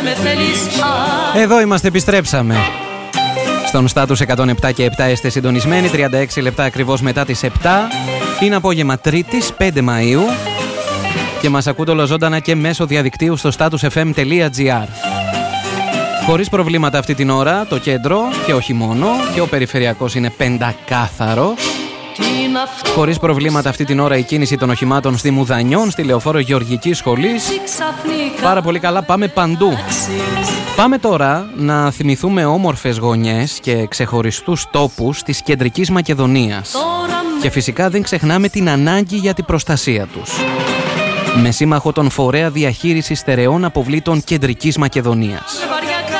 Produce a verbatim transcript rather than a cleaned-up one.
Εδώ είμαστε, επιστρέψαμε. Στον Στάτους εκατόν επτά και επτά είστε συντονισμένοι, τριάντα έξι λεπτά ακριβώς μετά τις επτά. Είναι απόγευμα Τρίτης, πέντε Μαΐου, και μας ακούτε ολοζώντανα και μέσω διαδικτύου στο status f m τελεία g r. Χωρίς προβλήματα αυτή την ώρα, το κέντρο και όχι μόνο, και ο περιφερειακός είναι πεντακάθαρος. Χωρίς προβλήματα αυτή την ώρα η κίνηση των οχημάτων στη Μουδανιών, στη Λεωφόρο Γεωργικής Σχολής. Πάρα πολύ καλά, πάμε παντού. Πάμε τώρα να θυμηθούμε όμορφες γωνιές και ξεχωριστούς τόπους της Κεντρικής Μακεδονίας. Και φυσικά δεν ξεχνάμε την ανάγκη για την προστασία τους. Με σύμμαχο τον Φορέα Διαχείρισης Στερεών Αποβλήτων Κεντρικής Μακεδονίας.